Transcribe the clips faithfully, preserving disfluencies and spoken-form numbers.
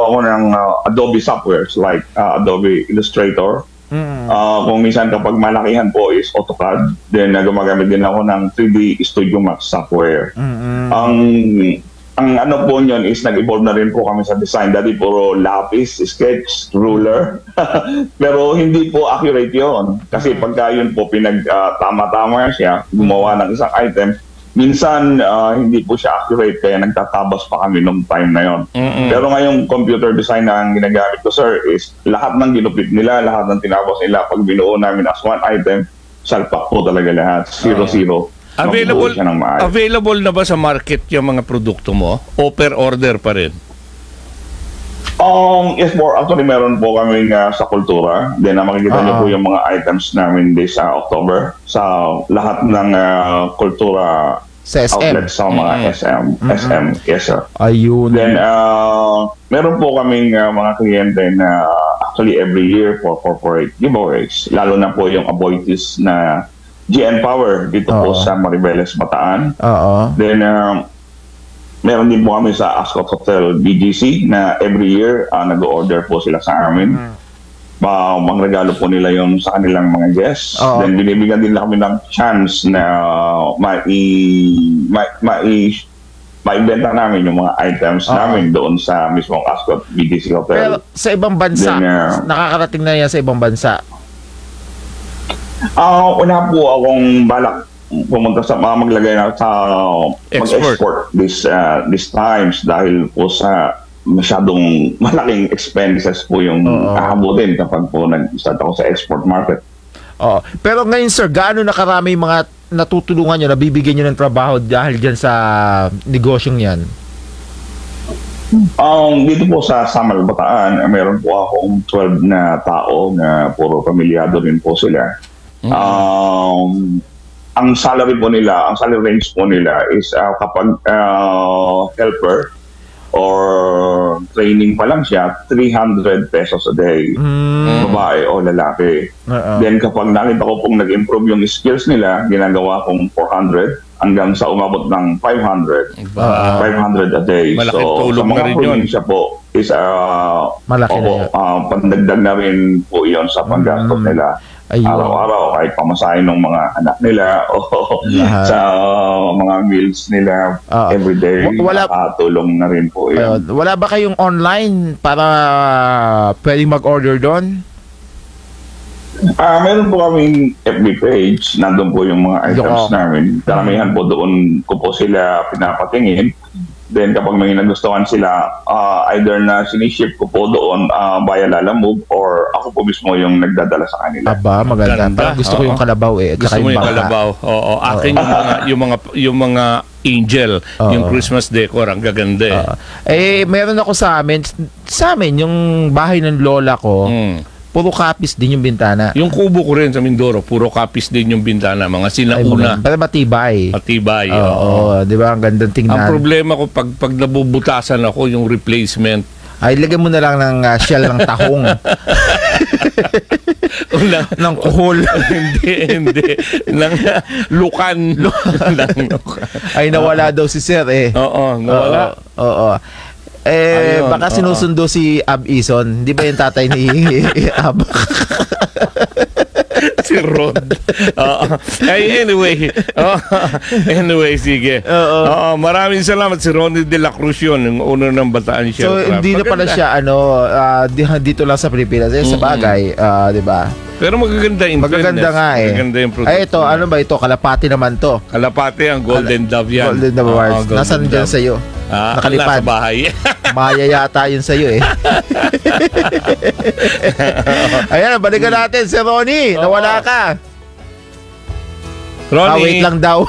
ako ng uh, Adobe softwares like uh, Adobe Illustrator. Mm. Uh, kung minsan kapag malakihan po is AutoCAD, then uh, gumagamit din ako ng three D Studio Max software. Mm-hmm. Ang ang ano po niyon is nag-evolve na rin po kami sa design. Dati puro lapis, sketch, ruler. Pero hindi po accurate yon. Kasi pagka yun po pinag-tama-tama uh, siya, gumawa ng isang item, minsan uh, hindi po siya accurate kaya nagtatabas pa kami nung time na yon. Mm-hmm. Pero ngayong computer design na ang ginagamit ko, sir, is lahat ng ginupit nila, lahat ng tinapos nila, pag binuo namin as one item, salpak po talaga lahat. Zero-zero. Uh-huh. Available, available na ba sa market yung mga produkto mo? O per order pa rin? Um, yes po, actually meron po kami uh, sa Kultura. Then uh, makikita uh-huh. niyo po yung mga items namin this uh, October sa lahat ng uh, Kultura sa S M. outlets sa mga mm-hmm. S M. Mm-hmm. S M, yes sir. Ayun. Then uh, meron po kaming uh, mga kliyente na uh, actually every year for corporate giveaways. Lalo na po yung Aboitiz na G N Power dito uh-huh. po sa Maribeles, Bataan. Uh-huh. Then uh, meron din po kami sa Ascot Hotel B G C na every year uh, nag-order po sila sa amin. Mm. Uh, Mangregalo po nila yung sa kanilang mga guests. Uh-huh. Then binibigyan din kami ng chance na mai mai mai maibenta namin yung mga items uh-huh. namin doon sa mismong Ascot B G C Hotel. Pero sa ibang bansa, Then, uh, nakakarating na yan sa ibang bansa? Uh, wala po akong balak pumunta sa mga maglagay na sa Export. mag-export this uh, this times dahil po sa masyadong malaking expenses po yung uh-oh. Aabutin kapag po nag-start ako sa export market. Oh, pero ngayon sir, gaano na karami mga natutulungan nyo, nabibigyan nyo ng trabaho dahil dyan sa negosyong yan? Um, dito po sa Samal, Bataan, meron po akong twelve na tao na puro pamilyado rin po sila. Mm-hmm. Um, ang salary po nila, ang salary range po nila is uh, kapag uh, helper or training pa lang siya, three hundred pesos a day. Mm. Babae o lalaki. Uh-uh. Then kapag nakita ko pong nag-improve yung skills nila, ginagawa kong four hundred hanggang sa umabot ng five hundred. Uh, five hundred a day. Malaking so, tulong sa mga rin yun. siya po is uh, malaki opo, na uh, pandagdag na rin po yun sa panggastos mm. nila. Ayun. Araw-araw, kahit pamasahin ng mga anak nila o sa uh, mga meals nila uh, everyday, wala, nakatulong na rin po yun. Uh, wala ba kayong online para pwedeng mag-order doon? Uh, meron po kaming F B page, nandun po yung mga items Yo. namin. Karamihan po doon ko po sila pinapatingin. Then kapag may nagustuhan sila, uh, either na siniship ko po doon uh, via Lalamove or ako po mismo yung nagdadala sa kanila. Aba, maganda. Ganda. Parang gusto ko yung kalabaw eh. Gusto mo yung kalabaw. Oo, akin yung mga yung mga yung mga angel, Oo. yung Christmas decor, ang gaganda eh. Oo. Eh, meron ako sa amin, sa amin, yung bahay ng lola ko, hmm. puro kapis din yung bintana. Yung kubo ko rin sa Mindoro, puro kapis din yung bintana. Mga sinauna. Pero matibay. Matibay. Oo, oo. Di ba? Ang gandang tingnan. Ang problema ko, pag, pag nabubutasan ako, yung replacement. Ay, lagyan mo na lang ng uh, shell ng tahong. ng kuhol. hindi, hindi. Ng uh, lukan. Ay, nawala daw si sir eh. Oo, nawala. Oo, oo. Eh, ayun, baka sinusundo uh-oh. si Ab Ison. Di ba yung tatay ni Ab? Si Rod. Uh, anyway, uh, anyway, sige. Uh, maraming salamat si Ronnie De La Cruz yun, yung owner ng Bataan Shell. So, hindi na pala siya, ano, uh, dito lang sa Pilipinas. Eh, mm-hmm. sa bagay, uh, di ba? Pero magaganda in Magaganda nga eh. Magaganda yung product. Ay, ito, ano ba ito? Kalapati naman to. Kalapati, ang Golden Dove yan. Golden Dove Awards. Uh, Nasaan dyan sa'yo? Ah, nakalipad. Nasa bahay. Maya yata yun sa'yo eh. Ayan, balikan natin si Ronnie. Nawala ka. Ronnie. Ah, wait lang daw.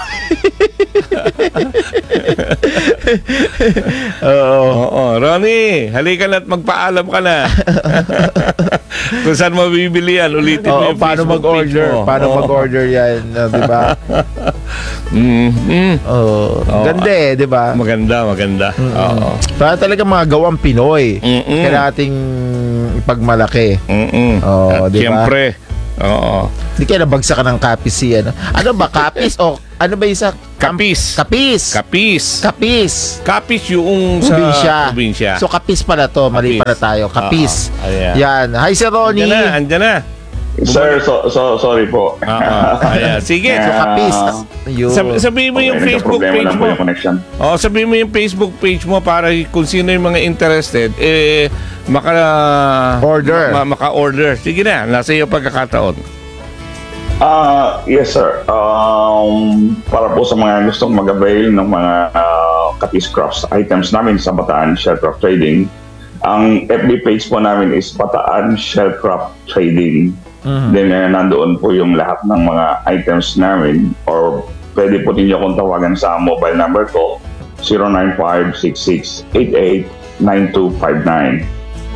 Oo. Oo. Ronnie, halika na at magpaalam ka na. Kung saan mabibili yan, ulitin mo yung paano Facebook mag-order? page mo. Paano Oo. mag-order yan? Uh, diba? Mm-hmm. Oh, oh, ganda eh, di ba? Maganda, maganda. Mm-hmm. Oo. Para talaga mga gawang Pinoy. Mm-hmm. Kaya nating ipagmalaki. Mm-hmm. Oh, di ba? Siyempre. Oo. Hindi kaya nabagsakan ng kapis si ano. Ano ba, kapis o ano ba yung sa... Kapis. Kapis. Kapis. Kapis. Kapis yung sa Probinsya. probinsya. So, kapis pala to. Mali Kapis. pala tayo. Kapis. Oo. Ayan. Yan. Hi, Sir Ronnie. Andyan na, andyan na. Sir, so, so, sorry po. Oo. Ayan. Sige. So, kapis. Yun. Sab- sabihin mo yung Okay, Facebook nagka-problema page lang po mo. yung connection. Oh, sabihin mo yung Facebook page mo para kung sino yung mga interested, eh, maka... Order. Ma- maka-order. Sige na, nasa iyo pagkakataon. Ah, yes sir. Um, para po sa mga gustong mag-avail ng mga uh, Kapis Crafts items namin sa Bataan Shellcraft Trading, ang F B page po namin is Bataan Shellcraft Trading. Mhm. Then uh, nandoon po yung lahat ng mga items namin, or pwede po ninyo akong tawagan sa mobile number ko zero nine five six six eight eight nine two five nine.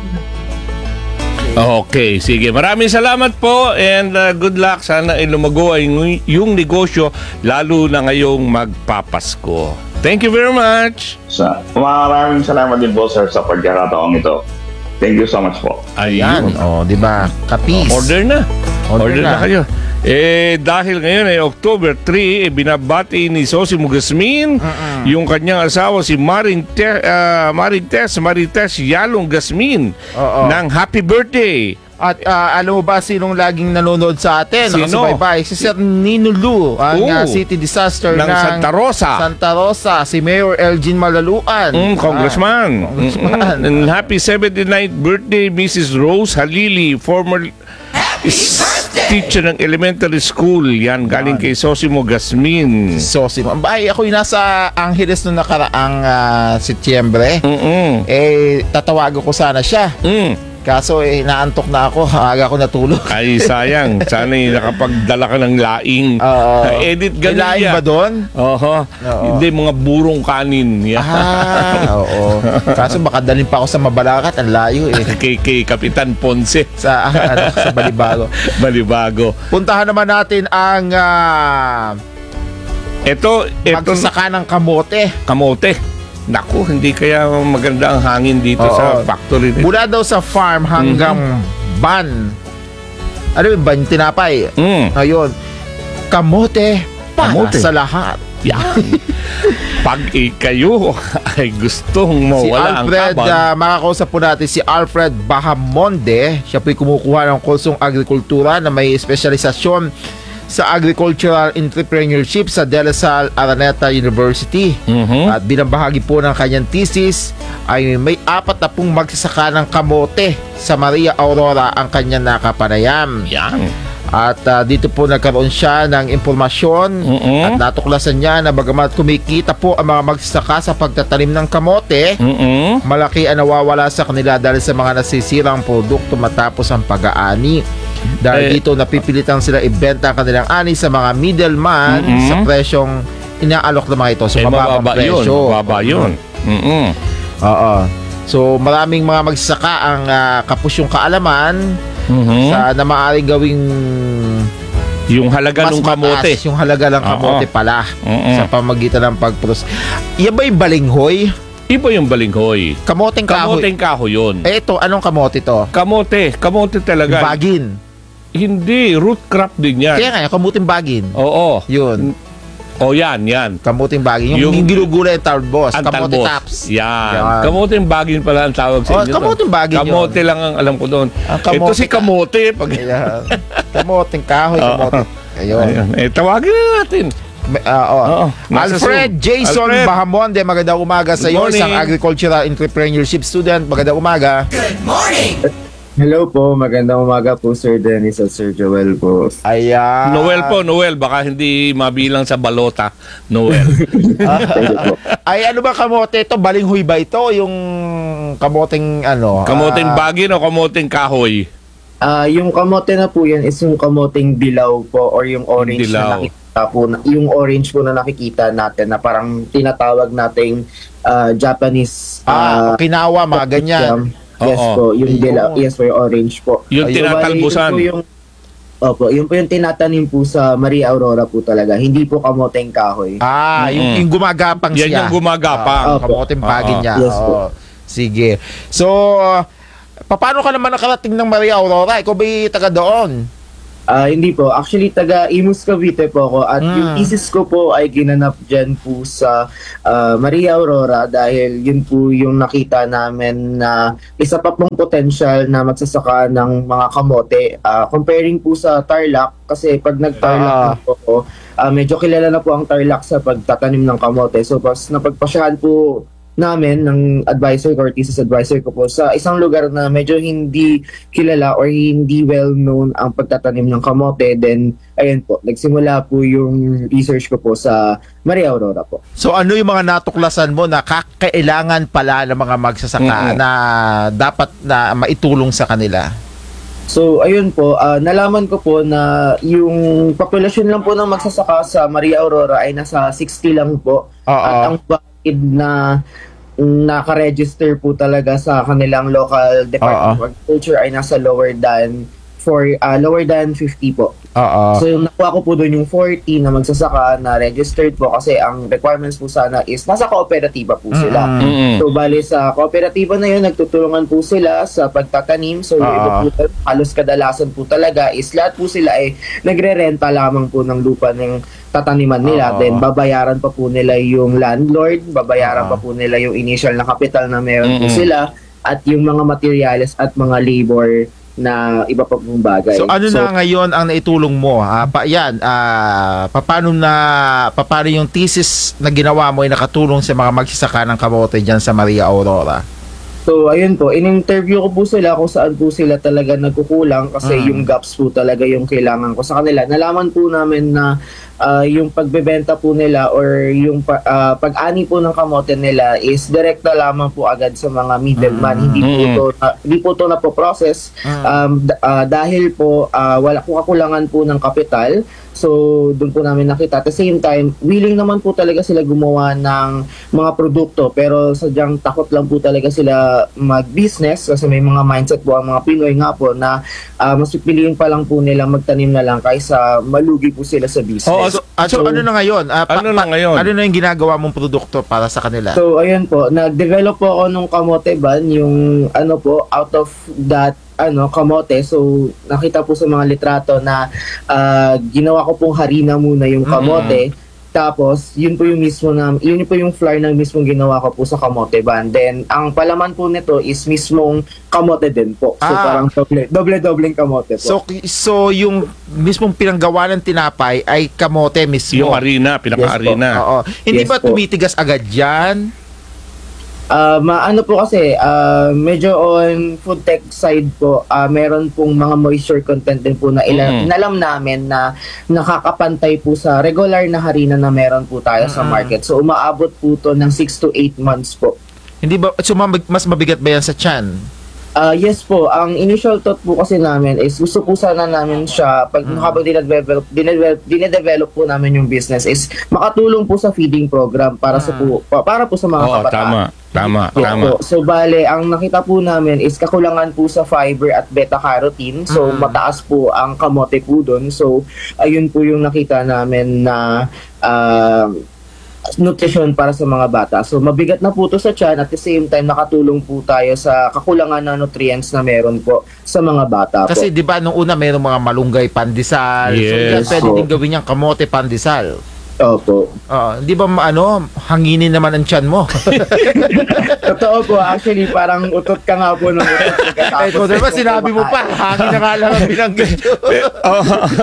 Okay, sige. Maraming salamat po and uh, good luck. Sana ay lumago ay yung, yung negosyo lalo na ngayong magpapasko. Thank you very much. Sa, maraming salamat din po sir sa pagkakataong ito. Thank you so much po. Yan. Ayun. Oh, di ba? Kapis. Order na. Order Order, na. na. kayo. Eh, dahil ngayon ay October third, eh, binabati ni Sosimo Gasmin, yung kanyang asawa si Maring, Te, uh, Maring Tess, Marites Yalong Gasmin, Oo. ng happy birthday. At ah, alam mo ba sinong laging nanonood sa atin? Sino? Nakasubaybay. Si Sir Nino Lu, ang Oo. ah, city disaster Ng ng, Santa Rosa. Santa Rosa. Si Mayor Elgin Malaluan. Mm, congressman. Ah, congressman. Mm-mm. And happy seventy-ninth birthday, Missus Rose Halili, former is teacher ng elementary school. Yan, galing kay Sosimo Gasmin. So, si Ay, ako yung nasa Angeles noong nakaraang ah, Setyembre. Mm-mm. Eh, tatawagan ko sana siya. Mm. Kaso, eh, naantok na ako. Aga ako natulog. Ay, sayang. Sana'y nakapagdala ka ng laing. Oo. Edit May ganun laing yan. ba doon? Oho. Oo. Hindi, mga burong kanin. Yan. Ah, oo. Kaso baka dalhin pa ako sa Mabalacat. Ang layo eh. kay, kay Kapitan Ponce. Sa, ano, sa Balibago. Balibago. Puntahan naman natin ang ah, Ito, ito, magsasaka ng kamote. kamote. Naku, hindi kaya maganda ang hangin dito Oo. sa factory. Mula daw sa farm hanggang ban. Ano yung ban? Tinapay. Mm. Ayun. Kamote para Kamote. sa lahat. Yan. Pag kayo ay gustong Si mawala ang Alfred, kabag, uh, makakausap po natin si Alfred Bahamonde. Siya po'y kumukuha ng kursong agrikultura na may espesyalisasyon sa agricultural entrepreneurship sa De La Salle Araneta University. Mhm. At bilang bahagi po ng kanyang thesis ay may apat na pong magsasaka ng kamote sa Maria Aurora ang kanyang nakapanayam. Yan. At ah, dito po nagkaroon siya ng impormasyon Mm-mm. at natuklasan niya na bagamat kumikita po ang mga magsasaka sa pagtatanim ng kamote, Mm-mm. malaki ang nawawala sa kanila dahil sa mga nasisirang produkto matapos ang pag-aani. Dahil Eh, dito napipilitan sila ibenta ang kanilang ani sa mga middleman Mm-mm. sa presyong inaalok ng mga ito. So Eh, mababang mababa yun. presyo. Mababa yun. Mm-mm. Oo. So maraming mga magsasaka ang uh, kapus yung kaalaman Mhm. sa na maaaring gawing Yung halaga mas ng kamote. mataas yung halaga ng kamote Oo. pala Mm-mm. sa pamagitan ng pagpros. Yan ba yung balinghoy? Iba yung balinghoy. Kamoteng kahoy. Kamoteng kahoy yun. Eh ito, anong kamote to? Kamote. Kamote talaga. Bagin. Hindi. Root crop din yan. Kaya nga, yung kamuting bagin. Oo. Yun. O yan, yan. Kamuting bagin. Yung, Yung- yung ginugulay yung talbos. Ang Kamote talbos. tops. Yan. Yan. Kamoting bagin pala ang tawag Oh, sa inyo. kamoting bagin yun. Kamote lang ang alam ko doon. Ang kamote Ito si ka- kamote. Pag... Ayan. Kamuting kahoy. Oo. Kamote. Ayun. Ayun. Eh, tawagin na natin. May- ah, oh. Oo. Nasa Alfred Zoom. Jason Alfred. Bahamonde, magandang umaga sa Good iyo. morning. Isang agricultural entrepreneurship student. Magandang umaga. Hello po, magandang umaga po Sir Dennis at Sir Joel po. Ayan. Noel po, Noel. Baka hindi mabilang sa balota. Noel. Thank you po. Ay, ano ba kamote ito? Balinghoy ba ito? Yung kamoteng ano? Kamoting ah, bagin o kamoting kahoy? Ah, yung kamote na po yan is yung kamoting dilaw po or yung orange Dilaw. na nakikita po, na- yung orange po na nakikita natin na parang tinatawag nating ah, Japanese Ah, ah, kinawa, mga ganyan. yam. Yes Oo. po, yung Ayun. dilaw, yes po, yung orange po. Yung Ayun, tinatalbusan. Bali, yun po yung Opo, yun po yung tinatanim po sa Maria Aurora po talaga. Hindi po kamoteng kahoy. Ah, yung, Mm-mm. yung gumagapang Yan siya. yung gumagapang. Ah, Opo. kamoteng bagin Oo. niya. Yes po. Oo. Sige. So, paano ka naman nakarating ng Maria Aurora? Ikaw ba'y taga doon? Ah, hindi po. Actually, taga Imus Cavite po ako at Mm. yung thesis ko po ay ginanap dyan po sa ah, Maria Aurora dahil yun po yung nakita namin na isa pa pong potential na magsasaka ng mga kamote. Ah, comparing po sa Tarlac, kasi pag nag-Tarlac Ah. na po ako, ah, medyo kilala na po ang Tarlac sa pagtatanim ng kamote. So, pas napagpasyahan po namin ng advisor ko or thesis advisor ko po sa isang lugar na medyo hindi kilala or hindi well known ang pagtatanim ng kamote, then ayun po, nagsimula po yung research ko po sa Maria Aurora po. So ano yung mga natuklasan mo na kakailangan pala ng mga magsasaka Mm-mm. na dapat na maitulong sa kanila? So ayun po, ah, nalaman ko po na yung populasyon lang po ng magsasaka sa Maria Aurora ay nasa sixty lang po. Oo. At ang bakit na naka-register po talaga sa kanilang local Department Oo. of Agriculture ay nasa lower than for ah, lower than fifty po. Oo. So yung nakuha ko po doon yung forty na magsasaka na registered po kasi ang requirements po sana is nasa kooperatiba po sila. Mm. Mm-mm. So bali sa kooperatiba na yun, nagtutulungan po sila sa pagtatanim. So yung Ah. iba po, halos kadalasan po talaga is lahat po sila ay nagre-renta lamang po ng lupa ng tataniman nila. Ah. Then babayaran pa po nila yung landlord, babayaran Ah. pa po nila yung initial na capital na meron po Mm-mm. sila at yung mga materials at mga labor na iba pa pong bagay. So ano na ngayon ang naitulong mo? Ah, pa, yan, ah, paano na paano yung thesis na ginawa mo ay nakatulong sa mga magsasaka ng kamote diyan sa Maria Aurora? So, ayun po, in-interview ko po sila kung saan po sila talaga nagkukulang kasi Mm. yung gaps po talaga yung kailangan ko sa kanila. Nalaman po namin na ah, yung pagbebenta po nila or yung pa- ah, pag-ani po ng kamote nila is direkta lamang po agad sa mga middleman. Mm. Hindi po Mm. to na, hindi po to na po process Mm. um, d- ah, dahil po ah, wala po kakulangan po ng kapital. So, doon po namin nakita. At the same time, willing naman po talaga sila gumawa ng mga produkto. Pero sadyang takot lang po talaga sila mag-business kasi may mga mindset po ang mga Pinoy nga po na ah, mas pipiliin pa lang po nila magtanim na lang kaysa malugi po sila sa business. Oo, So, ah, so, So, ano na ngayon? Ah, ano na ngayon? Ano na yung ginagawa mong produkto para sa kanila? So, ayun po, nag-develop po ako nung kamote ban, yung ano po, out of that ano kamote. So, nakita po sa mga litrato na ah, ginawa ko pong harina muna yung kamote. Tapos, yun po yung mismo na, yun po yung flour ng mismong ginawa ko po sa kamote ban. Then, ang palaman po nito is mismong kamote din po. So, Ah. parang doble, doble-dobleng kamote po. So so yung mismong pinanggawa ng tinapay ay kamote mismo. Yung arena, pinaka-arena. Oo. Hindi Yes ba po. tumitigas agad yan? Ah, maano po kasi, ah, medyo on food tech side po, ah, meron pong mga moisture content din po na ilan, Mm. inalam namin na nakakapantay po sa regular na harina na meron po tayo sa Mm-mm. market. So umaabot po to ng six to eight months po. Hindi ba so mabig- mas mabigat ba yan sa tiyan? Ah, yes po, ang initial thought po kasi namin is gusto po sana namin siya pag Mm. habang dinedevelop, dinedevelop, dinedevelop po namin yung business is makatulong po sa feeding program para sa Mm. po pa- para po sa mga Oo, kabataan. tama. Tama, Yes tama. po. So bale, ang nakita po namin is kakulangan po sa fiber at beta-carotene. So Mm. mataas po ang kamote po doon. So ayun po yung nakita namin na ah, nutrition para sa mga bata. So mabigat na po to sa tiyan, at the same time nakatulong po tayo sa kakulangan na nutrients na meron po sa mga bata po. Kasi 'di ba nung una mayroong mga malunggay pandesal. So yan Yes. pwede Oo. din gawin yung kamote pandesal. Opo. Ah, 'di ba ma- ano, hanginin naman ang tiyan mo. Totoo po, actually parang utot ka nga po nung utot. Eh, kung diba sinabi mo pa, hangin na nga lang ang binanggit nyo. Oo.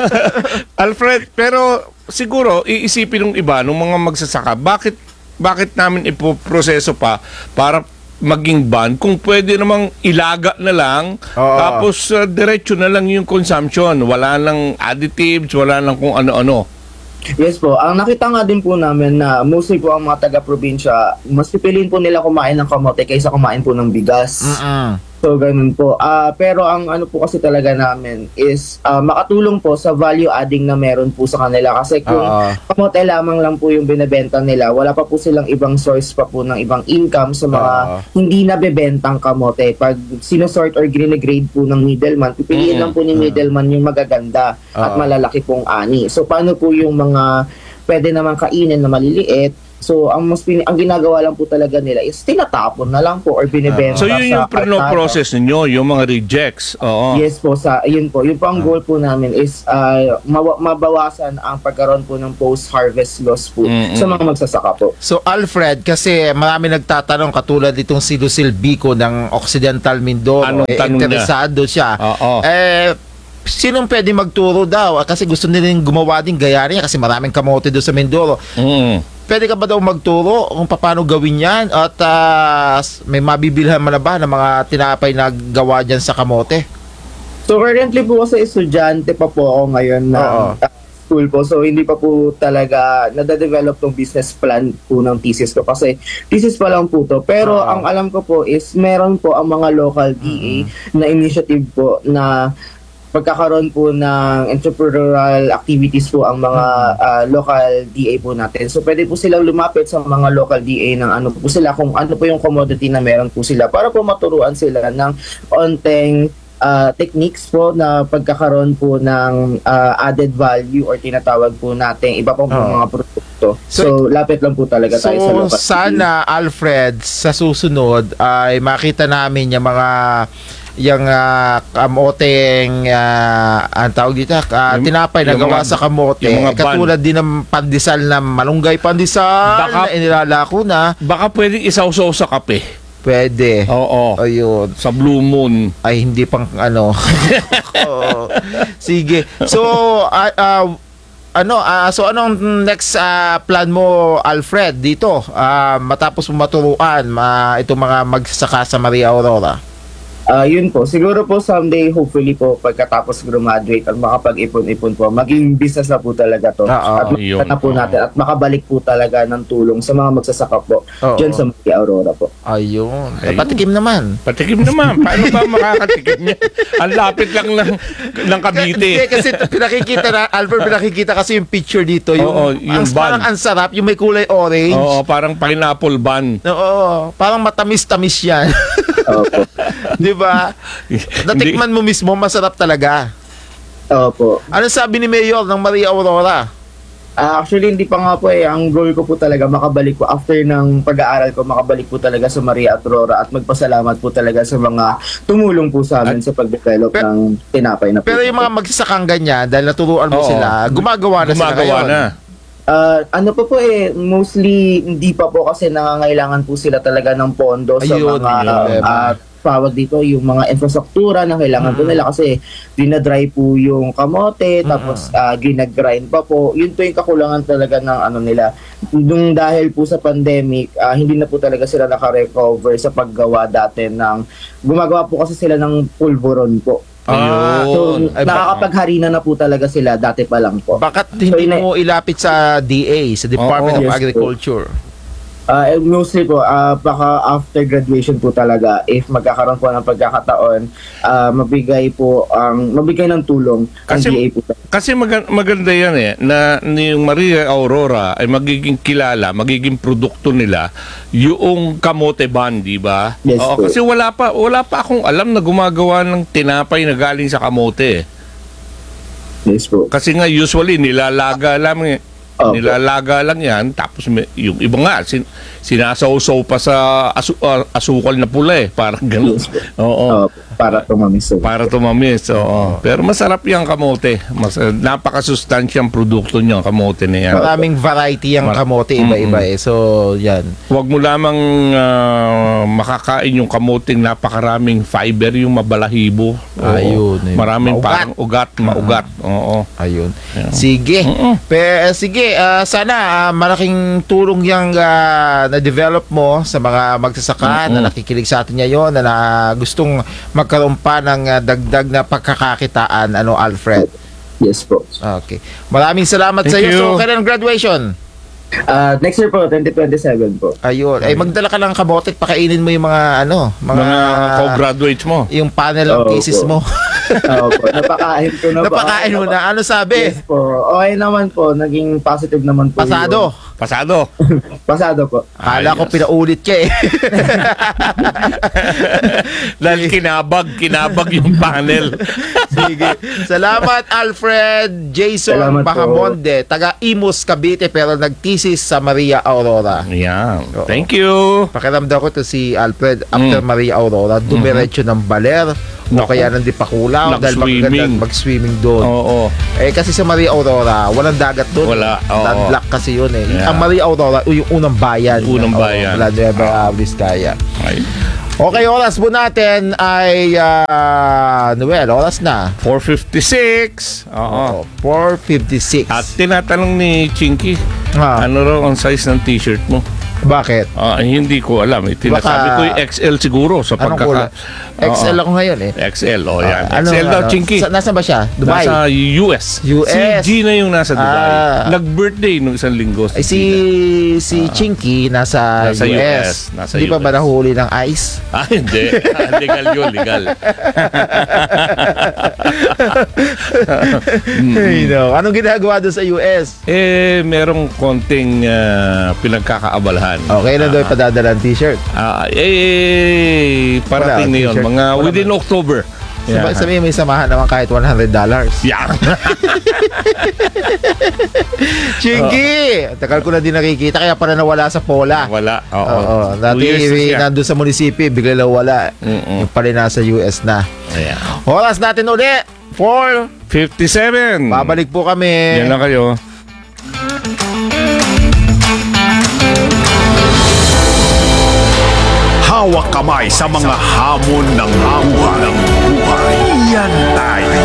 Alfred, pero siguro iisipin ng iba, ng mga magsasaka, bakit bakit namin ipoproseso pa para maging ban kung pwede namang ilaga na lang, Oo. tapos uh, diretso na lang yung consumption, wala lang additives, wala lang kung ano-ano. Yes po. Ang nakita nga din po namin na mostly po ang mga taga-probinsya, mas pipiliin po nila kumain ng kamote kaysa kumain po ng bigas. Mm-mm. So, ganun po. Ah, pero ang ano po kasi talaga namin is ah, makatulong po sa value adding na meron po sa kanila. Kasi kung Oo. kamote lamang lang po yung binebenta nila, wala pa po silang ibang source pa po ng ibang income sa mga Oo. hindi nabebentang kamote. Pag sinosort or grade po ng middleman, pipiliin Mm-mm. lang po ni middleman yung magaganda at Oo. malalaki pong ani. So, paano po yung mga pwede naman kainin na maliliit, So, ang mas pin- ang ginagawa lang po talaga nila is tinatapon na lang po or binibenta So yun yung sa kalsada. process ninyo, yung mga rejects. Oo. Yes po, sa yun po. Yun po ang goal po namin is uh, mawa- mabawasan ang pagkaroon po ng post-harvest loss po Mm-mm. sa mga magsasaka po. So Alfred, kasi marami nagtatanong katulad itong si Lucille Bico ng Occidental Mindoro, Anong eh, tanong niya? interesado siya. Oo. Eh, sinong pwede magturo daw? Kasi gusto nilang gumawa din gaya niya kasi maraming kamote doon sa Mindoro. Mm. Pwede ka ba daw magturo kung paano gawin yan? At ah, may mabibilhan man na ba ng mga tinapay na gawa dyan sa kamote? So currently po kasi estudyante pa po ako ngayon na Oo. uh, school po. So hindi pa po talaga nade-develop tong business plan po ng thesis ko kasi thesis pa lang po to. Pero Oo. ang alam ko po is meron po ang mga local D A na initiative po na pagkakaroon po ng entrepreneurial activities po ang mga ah, local D A po natin. So pwede po silang lumapit sa mga local D A ng ano po sila, kung ano po yung commodity na meron po sila para po maturuan sila ng onteng ah, techniques po na pagkakaroon po ng ah, added value or tinatawag po natin iba pang Oo. mga produkto. So, So, lapit lang po talaga So tayo sa local D A. sana Alfred sa susunod ay makita namin yung mga yung ah, kamoteng uh, ang tawag dito ah, Yung- tinapay na yung gawa mga- sa kamote yung mga ban. katulad din ng pandesal na malunggay pandesal Baka- na inilalako na Baka pwedeng isawsaw sa kape. pwede Oo. ayun Sa Blue Moon. ay hindi pang ano Oo. Sige so ah, ah, ano ah, so anong next ah, plan mo Alfred dito Ah, matapos mo maturuan ma, itong mga magsasaka sa Maria Aurora? Ah, yun po. Siguro po someday, hopefully po, pagkatapos graduate at makapag-ipon-ipon po, maging business na po talaga to. Oo, at yun. makita na po natin at makabalik po talaga ng tulong sa mga magsasaka po Oo. dyan sa Maria Aurora po. Ayun. Ayun. Patikim naman. Patikim naman. Paano ba makakatikim niya? Ang lapit lang ng, ng Cavite. Hindi, kasi pinakikita na, Albert, pinakikita kasi yung picture dito. Yung, Oo, yung ang, bun. parang ang sarap, yung may kulay orange. Oo, parang pineapple bun. Oo, parang matamis-tamis yan. Opo. Di ba? Natikman mo mismo, masarap talaga. Opo. Ano sabi ni Mayor ng Maria Aurora? Ah, actually, hindi pa nga po eh. Ang goal ko po talaga, makabalik po after ng pag-aaral ko, makabalik po talaga sa Maria Aurora at magpasalamat po talaga sa mga tumulong po sa amin sa pag-develop Pe- ng tinapay na po. Pero yung mga magsasakang ganyan, dahil naturuan mo Oo. sila, gumagawa na sila Gumagawa ngayon. na. Ah, ano pa po eh, mostly hindi pa po kasi nangangailangan po sila talaga ng pondo sa Ayun, mga yun. ah, tawag dito, yung mga infrastruktura na kailangan po Mm. nila kasi dinadry po yung kamote, tapos ah, ginagrind pa po. Yun po yung kakulangan talaga ng ano nila. Nung dahil po sa pandemic, ah, hindi na po talaga sila naka-recover sa paggawa dati ng, gumagawa po kasi sila ng pulveron po. Ah, So, Ay, baka- nakakapagharina na po talaga sila dati pa lang po. Bakit hindi ina- mo ilapit sa D A, sa Department Oo. of Yes, Agriculture? Ah, eh, mostly po, ah, baka after graduation po talaga, if magkakaroon po ng pagkakataon, ah, mabigay po ang mabigay ng tulong ang Kasi- D A po. Kasi maga- maganda yan eh, na na yung Maria Aurora ay magiging kilala, magiging produkto nila yung kamote ban, di ba? Yes, Oo, po. kasi wala pa wala pa akong alam na gumagawa ng tinapay na galing sa kamote. Yes po. Kasi nga usually nilalaga lang eh. Opo. Nilalaga lang yan tapos may, yung iba nga sin, sinasawsaw pa sa asu- ah, asukal na pula eh, parang gano'n. Yes, po. Oo. Ah, para tumamis. po. Para tumamis, oo. Pero masarap yung kamote. Mas, napakasustansyang produkto niya, kamote na yan. Maraming variety ang Mar- kamote, iba-iba eh. So, yan. Huwag mo lamang ah, makakain yung kamoting napakaraming fiber, yung mabalahibo. Oo. Ayun, eh. Maraming Maugat. parang ugat, maugat. Oo. Ayun. Yeah. Sige. Mm-mm. Pe, sige, ah, sana ah, malaking tulong yung ah, na-develop mo sa mga magsasaka na Mm-mm. nakikinig sa atin ngayon na, na gustong magkaroon pa ng ah, dagdag na pagkakakitaan, ano, Alfred. Yes po. Okay. Maraming salamat Thank sa iyo. you. So, kailan graduation? Ah, next year po, twenty twenty-seven po. Ayun. Ay, magdala ka ng kamote at pakainin mo yung mga, ano, mga, Mga co-graduates mo. yung panel ng Oo thesis po. mo. Oo po. Napakain ko na po. Napakain mo na. Ano sabi? Yes po. Okay naman po. Naging positive naman po. Pasado. Yun. Pasado. Pasado po. Kala ko Ayos. pinaulit ka eh. Dahil kinabag, kinabag yung panel. Sige. Salamat, Alfred Jason Salamat po. Bahamonde, taga Imus, Cavite, pero nagtisis sa Maria Aurora. Yan. Oo. Thank you. Pakiramdam ko to si Alfred after Mm. Maria Aurora, dumiretso ng Baler o Naku. kaya ng Dipakulaw dahil magaganda Nag-swimming. mag-swimming doon. Oo. Eh kasi sa Maria Aurora, walang dagat doon. Wala, oo. Landlocked kasi yun eh. Yeah. Ang Maria Aurora, yung unang bayan. Unang Oo, bayan. Mula Nueva Vizcaya. Ay. Okay, oras po natin ay uh, Noel, oras na. four fifty-six. Oo. four fifty-six. At tinatanong ni Chinky, Ah, ano raw ang size ng t-shirt mo? bakit? Ah, hindi ko alam. Eh. Tinasabi Baka- ko yung X L siguro sa Anong pagkaka... kulay? X L Oo. ako ngayon eh. X L, oh yan. Ah, ano, X L daw, ano? Chinky. Sa, nasaan ba siya? Dubai? Nasa U S. U S. Si G na yung nasa Dubai. Ah. Nag-birthday nung isang linggo. Ay, si si Chinky nasa, Nasa U S. U S. Nasa Hindi pa U S. ba nahuli ng ICE? Ah, hindi. Ah, legal yun, legal. Hey, no. Anong ginagawa doon sa U S? Eh, merong konting ah, pinagkakaabalahan. Okay na daw ipadadala ang t-shirt. Ah, eh, parating Wala, na yun. t-shirt. Mga Wala within ba? October. Yeah. Yeah. Sabi may samahan naman kahit one hundred dollars. Yeah. Chinky! Tagal ko na din nakikita kaya para nawala sa Pola. Wala. Oo. Oo. Dati Two years na siya. nandun sa munisipyo, bigla lang wala. Mm-mm. Yung pala nasa U S na. Ayan. Oras natin uli. four. fifty-seven. Babalik po kami. Yan lang kayo. Hawak kamay sa mga hamon ng buhay. Ng buhay. Yan tayo.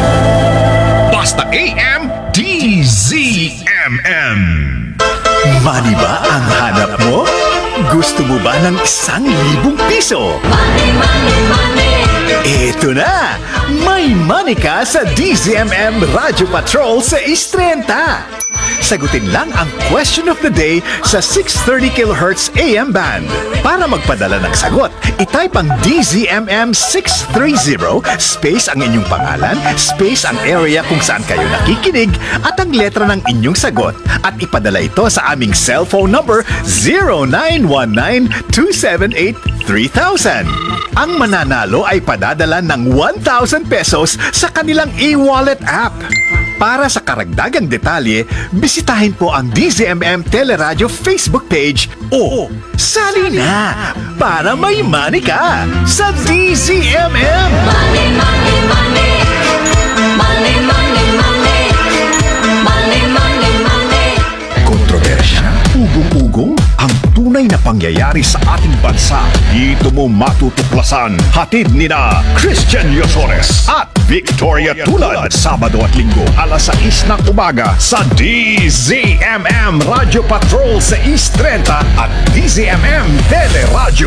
Basta A M D Z M M. Money ba ang hanap mo? Gusto mo ba ng isang libong piso? Money, money, money. Eto na! May money ka sa D Z M M Radio Patrol sa Istrenta. Sagutin lang ang question of the day sa six thirty kilohertz A M band. Para magpadala ng sagot, itype ang D Z M M six thirty space ang inyong pangalan, space ang area kung saan kayo nakikinig at ang letra ng inyong sagot at ipadala ito sa aming cellphone number zero nine one nine two seven eight three thousand. Ang mananalo ay padadala ng one thousand pesos sa kanilang e-wallet app. Para sa karagdagang detalye, bisitahin po ang D Z M M Teleradio Facebook page o sali na para may money ka sa D Z M M. Money, money, money. Money, money, money. Money, money, money. Kontrobersya, ugong-ugong, ang tunay na pangyayari sa ating bansa. Dito mo matutuklasan. Hatid ni na Christian Yosores at Victoria Tulad. Sabado at Linggo, alas sais ng umaga sa D Z M M Radio Patrol sa East Trenta at D Z M M Teleradyo.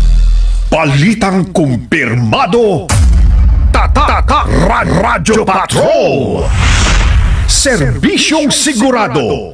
Balitang kumpirmado. Tata Ra- Radyo Patrol. Serbisyong sigurado.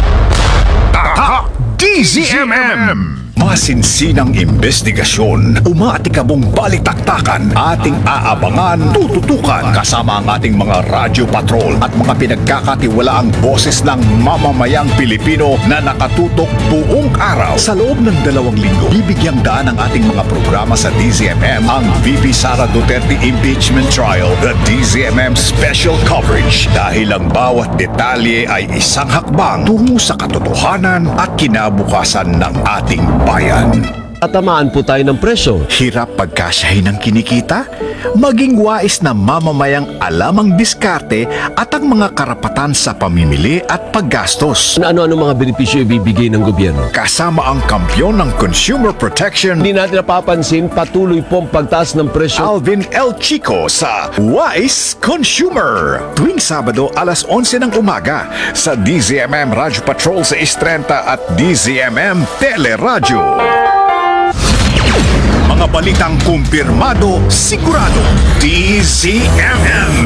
Tatak D Z M M. Masinsinang investigasyon, umaatikabong balitaktakan, ating aabangan, tututukan kasama ang ating mga radyo patrol at mga pinagkakatiwalaang boses ng mamamayang Pilipino na nakatutok buong araw. Sa loob ng dalawang linggo, bibigyang daan ang ating mga programa sa D Z M M ang V P Sara Duterte Impeachment Trial, the D Z M M Special Coverage. Dahil ang bawat detalye ay isang hakbang tungo sa katotohanan at kinabukasan ng ating bayan. Tatamaan po tayo ng presyo. Hirap pagkasyahin ng kinikita, maging wais na mamamayang alam ang diskarte at ang mga karapatan sa pamimili at paggastos. Ano-ano mga benepisyo ibibigay ng gobyerno? Kasama ang kampyon ng consumer protection, Hindi natin napapansin, patuloy pong pagtaas ng presyo. Alvin L. Chico sa Wise Consumer. Tuwing Sabado, alas onse ng umaga sa D Z M M Radio Patrol sa Istrenta at D Z M M Teleradyo. Mga balitang kumpirmado, sigurado. D Z M M.